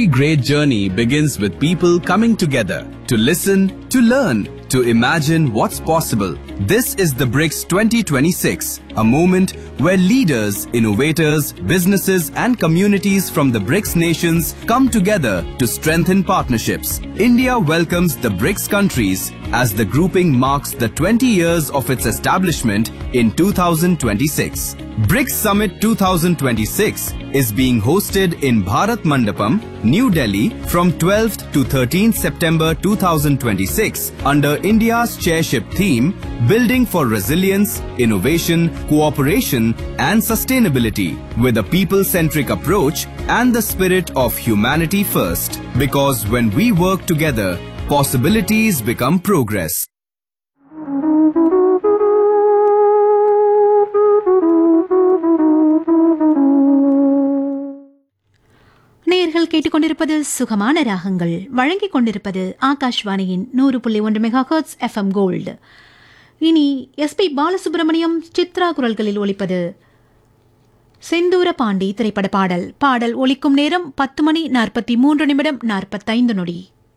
Every great journey begins with people coming together to listen, to learn, to imagine what's possible. This is the BRICS 2026, a moment where leaders, innovators, businesses and communities from the BRICS nations come together to strengthen partnerships. India welcomes the BRICS countries as the grouping marks the 20 years of its establishment in 2026. BRICS Summit 2026 is being hosted in Bharat Mandapam, New Delhi from 12th to 13th September 2026 under India's chairship theme Building for Resilience, Innovation, Cooperation and Sustainability with a people-centric approach and the spirit of humanity first. Because when we work together, possibilities become progress. நேயர்கள் கேட்டுக்கொண்டிருப்பது சுகமான ராகங்கள். வழங்கிக் கொண்டிருப்பது ஆகாஷ்வாணியின் 100.1 megahertz FM gold. இனி SP Balasubramaniam, Chitra குரல்களில் ஒலிப்பது செந்தூர பாண்டி திரைப்பட பாடல். பாடல் ஒலிக்கும் நேரம் 10:43:45.